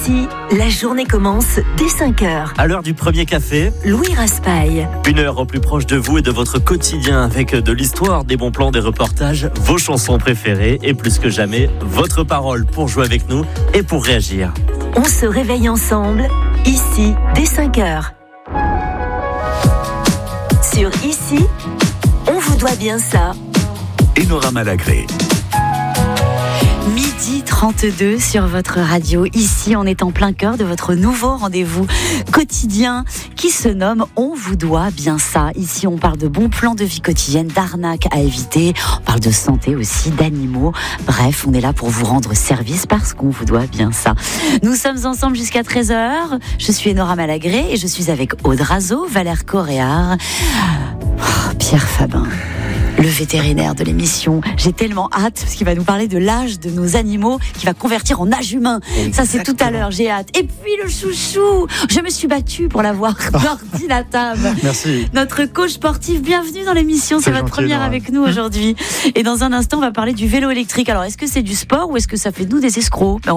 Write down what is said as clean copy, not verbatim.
Ici, la journée commence dès 5h. À l'heure du premier café, Louis Raspail. 1 heure au plus proche de vous et de votre quotidien avec de l'histoire, des bons plans, des reportages, vos chansons préférées et plus que jamais, votre parole pour jouer avec nous et pour réagir. On se réveille ensemble, ici, dès 5h. Sur Ici, on vous doit bien ça. Enora Malagré. Midi 32 sur votre radio. Ici, on est en plein cœur de votre nouveau rendez-vous quotidien qui se nomme On vous doit bien ça. Ici, on parle de bons plans de vie quotidienne, d'arnaques à éviter. On parle de santé aussi, d'animaux. Bref, on est là pour vous rendre service parce qu'on vous doit bien ça. Nous sommes ensemble jusqu'à 13h. Je suis Enora Malagré et je suis avec Aude Razo, Valère Coréard, Pierre Fabin, le vétérinaire de l'émission. J'ai tellement hâte parce qu'il va nous parler de l'âge de nos animaux qui va convertir en âge humain. Exactement. Ça, c'est tout à l'heure, j'ai hâte. Et puis le chouchou, je me suis battue pour l'avoir sorti la table. Merci. Notre coach sportif, bienvenue dans l'émission. C'est votre première avec nous aujourd'hui. Et dans un instant, on va parler du vélo électrique. Alors, est-ce que c'est du sport ou est-ce que ça fait de nous des escrocs ?